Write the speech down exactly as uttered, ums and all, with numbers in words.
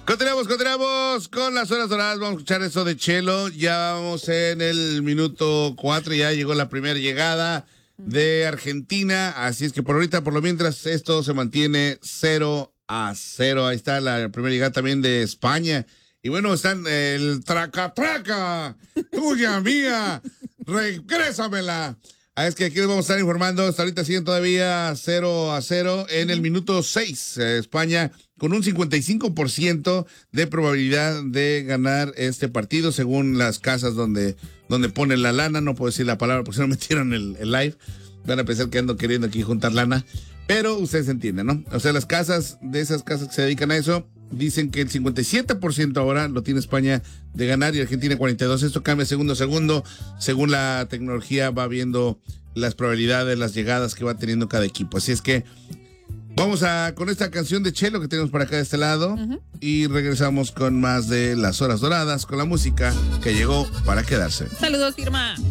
Continuamos, continuamos con las horas doradas. Vamos a escuchar eso de Chelo. Ya vamos en el minuto cuatro. Ya llegó la primera llegada de Argentina. Así es que por ahorita, por lo mientras, esto se mantiene cero a cero. Ahí está la primera llegada también de España. Y bueno, están el traca, traca, tuya, mía, regrésamela. Ah, es que aquí les vamos a estar informando. Hasta ahorita siguen todavía cero a cero en el minuto seis. Eh, España con un cincuenta y cinco por ciento de probabilidad de ganar este partido, según las casas donde, donde ponen la lana. No puedo decir la palabra porque si no metieron el, el live. Van a pensar que ando queriendo aquí juntar lana. Pero ustedes entienden, ¿no? O sea, las casas, de esas casas que se dedican a eso, dicen que el cincuenta y siete por ciento ahora lo tiene España de ganar y Argentina cuarenta y dos por ciento. Esto cambia segundo a segundo. Según la tecnología va viendo las probabilidades, las llegadas que va teniendo cada equipo. Así es que vamos a con esta canción de Chelo que tenemos para acá de este lado. Uh-huh. Y regresamos con más de Las Horas Doradas, con la música que llegó para quedarse. Saludos, Irma.